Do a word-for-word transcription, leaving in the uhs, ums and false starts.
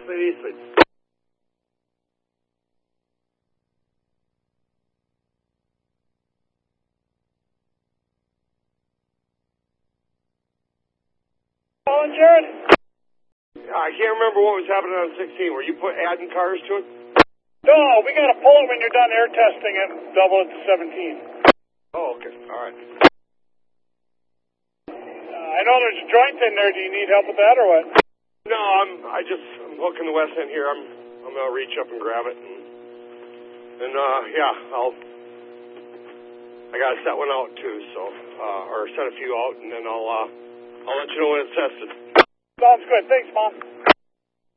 Eastman, Eastman. Calling, Jared? I can't remember what was happening on sixteen. Were you put adding cars to it? No, we got to pull it when you're done air testing it and double it to seventeen. Oh, okay. All right. Uh, I know there's a joint in there. Do you need help with that or what? No, I'm. I just. I'm hooking the west end here. I'm. I'm gonna reach up and grab it. And, and uh, yeah, I'll. I gotta set one out too. So, uh, or set a few out, and then I'll. Uh, I'll let you know when it's tested. Sounds good. Thanks, Mom.